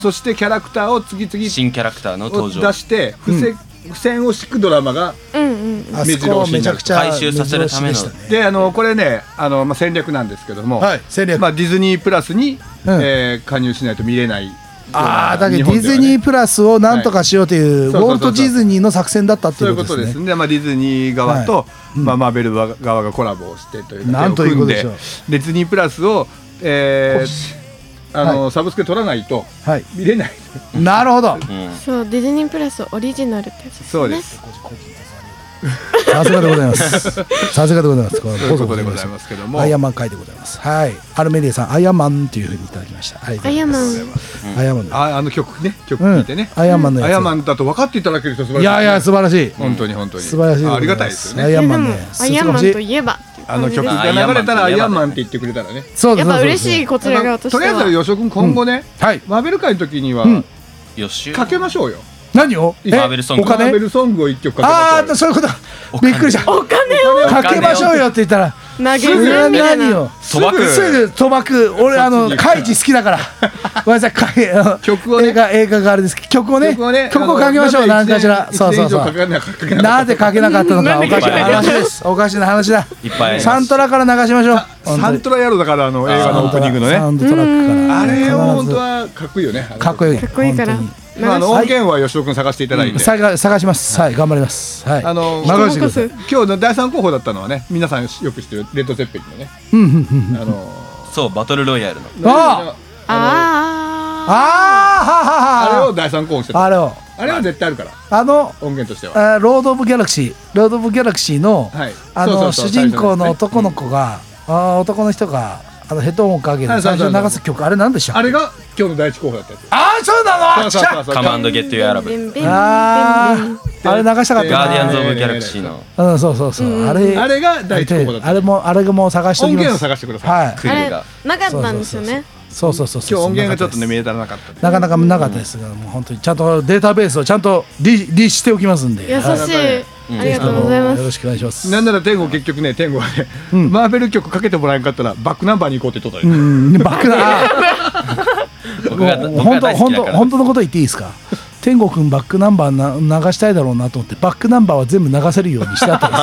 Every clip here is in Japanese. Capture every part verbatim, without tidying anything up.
そしてキャラクターを次々 新キャラクターの登場出して付箋、うん、付箋を敷くドラマが目白押しになると回収させるためので、あのこれねあの、まあ、戦略なんですけども、 はい、戦略、 まあ、ディズニープラスに、うん、えー、加入しないと見れない。 ああ、だけどディズニープラスをなんとかしようという、はい、ウォルト・ディズニーの作戦だったっていうことですね。そういうことですね。 まあ、ディズニー側と、はい、まあ、マーベル側がコラボをしてというか、 なんということでしょう。 ディズニープラスを、えーあのはい、サブスク取らないと見れない、 はい、なるほど、うん、 そう、ディズニープラスオリジナルってやつですね。 そうです。 さすがでございます。さすがでございます。 そういうことでございますけども、 アイアンマン会でございます。はい。アルメディさん、アイアンマンというふうにいただきました。はい、 アイアンマン。 アイアンマン。 あ、あの曲ね、曲聴いてね。 アイアンマンのやつ。 アイアンマンだと分かっていただけると素晴らしい。 いやいや素晴らしい。 本当に本当に素晴らしい。 ありがたいですよね。 アイアンマンね。 アイアンマンといえば。 あの曲が流れたらアイアンマンって言ってくれたらね。 そうです。 やっぱ嬉しいこちら側としては。 とりあえず吉尾君今後ね、マーベル会の時にはかけましょうよ。 何を？ マーベルソング。 お金？ マーベルソングを一曲かけましょう。 ああ、そういうこと。びっくりした。 お金をかけましょうよって言ったら。 投げ銭みたいな。 賭博。 すぐ賭博。俺あのカイジ好きだから。ごめんなさい。 曲をね。 映画映画があれです。曲をね。曲をかけましょう。何かしら。そうそうそう。なぜかけなかったのかおかしな話です。おかしな話だ。 いっぱい。 サントラから流しましょう。 サントラやろだからあの映画のオープニングのね。 サウンドトラックから。 あれを本当はかっこいいよね。 かっこいい。 かっこいいから。 まあ、あの音源は吉尾君探していただいて、 探します。はい、頑張ります。はい。 あの任せてください。 今日のだいさん候補だったのはね、皆さんよく知ってるレッド・ゼッペリンのね。あのそうバトルロイヤルの。 ああああれをだいさん候補してた。 あれをあれは絶対あるから。 あの音源としては。 ロード・オブ・ギャラクシー、ロード・オブ・ギャラクシーのあの主人公の男の子が、あ男の人が。あのヘッドホンをかけて最初流す曲、あれなんでしょう。 あれが今日の第一候補だったやつ。 ああ、そうなの。カマンドゲットユアラブ。 ああ、あれ流したかった。 ガーディアンズオブギャラクシーの。 うん、そうそうそう。あれあれが第一候補だった。 あれもあれがもう探しておきます。 音源を探してください。 はい。 あれなかったんですよね。 そうそうそう。 今日音源がちょっとね見えたらなかった。 なかなかなかったですが、もう本当にちゃんとデータベースをちゃんとリリしておきますんで。 優しい。ありがとうございます。 よろしくお願いします。 なんなら天狗結局ね、天狗はね、マーベル曲かけてもらえんかったらバックナンバーに行こうって言っとったよ。 バックナンバー。本当本当本当のこと言っていいですか。天狗くんバックナンバー流したいだろうなと思ってバックナンバーは全部流せるようにしてあったんです。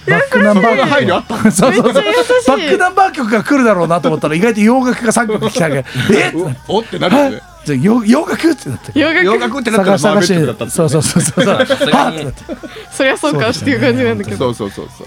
バックナンバー配慮あった。 そうそうそう。バックナンバー曲が来るだろうなと思ったら意外と洋楽がさんきょく来たけど、え？ おってなる。 洋楽ってなって。 洋楽ってなったらマーベル曲だった。 そうそうそうそう。 そりゃそうかっていう感じなんだけど。 そうそうそうそう。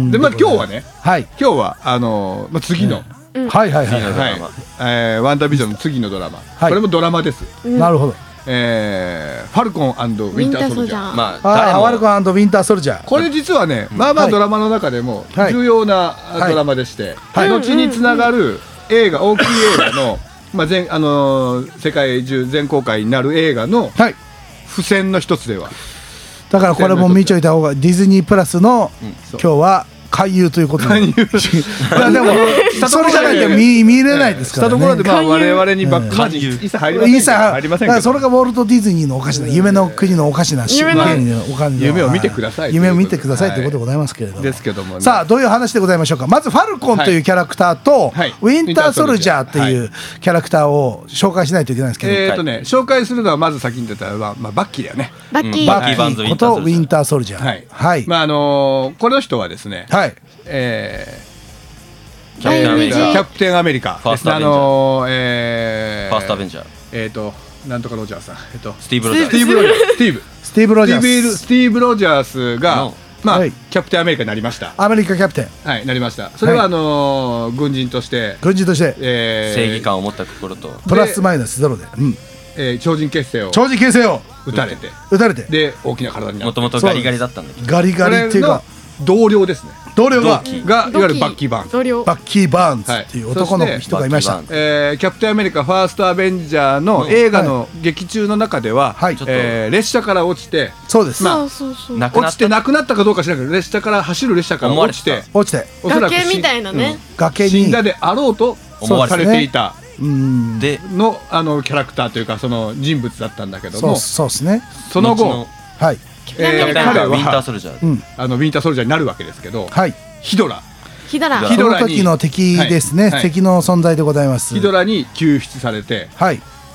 でまあ今日はね、今日はあの次のはいはいはいはいワンダービジョンの次のドラマ、これもドラマです。 なるほど。 えー、ファルコン&ウィンターソルジャー。 まあ、 ファルコン&ウィンターソルジャー。 これ実はね、まあまあドラマの中でも重要なドラマでして、後につながる映画、大きい映画の、まあ全あのー、世界中全公開になる映画の付箋の一つでは。 だからこれも見ちょいた方が、ディズニープラスの今日は回遊ということで。いやでもそれじゃないと見見れないですからね。 したところでまあ我々にバックマジ一切入りません。一切入りませんけど。 それがウォルト・ディズニーのおかしな夢の国のおかしな夢を見てください。 夢を見てくださいということでございますけれども。 ですけども。 さあどういう話でございましょうか。まずファルコンというキャラクターとウィンターソルジャーというキャラクターを紹介しないといけないんですけど。 えっとね紹介するのはまず先に出たのはまあバッキーだよね。 バッキー。 バッキーことウィンターソルジャー。 はいはい。まああのこの人はですね。 はい。 えー、キャプテンアメリカ、 キャプテンアメリカファーストアベンジャー、あのーえー、ファーストアベンジャー、 えっ、ー、となんとかロジャーさん、えっ、ー、とスティーブロジャー、 スティーブロジャー、スティーブ、 スティーブロジャース、 スティーブロジャースがまあ、はい、キャプテンアメリカになりました。 アメリカキャプテン、 はい、なりました。それはあのーはい、軍人として軍人として、 えー、正義感を持った心とプラスマイナスゼロで、うん、 えー、超人結成を超人結成を撃たれて撃たれてで大きな体になった。 もともとガリガリだったんだけど、 ガリガリっていうか同僚ですね。 同僚ががいわゆるバッキー・バーンズ、 バッキー・バーンズっていう男の人がいました。 えー、キャプテンアメリカファーストアベンジャーの映画の劇中の中では、はいえー、列車から落ちて、 そうです、 まあ、落ちて亡くなったかどうか知らないけど列車から走る列車から落ちて落ちておそらく崖みたいなね、 うん、崖に死んだであろうとされていたでのあのキャラクターというかその人物だったんだけども、 そうですね。 その後はいえー、彼はウィンターソルジャー、 うん、あのウィンターソルジャーになるわけですけど、 はい、 ヒドラヒドラその時の敵ですね、はいはい、敵の存在でございます。 ヒドラに救出されて、 はい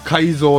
改造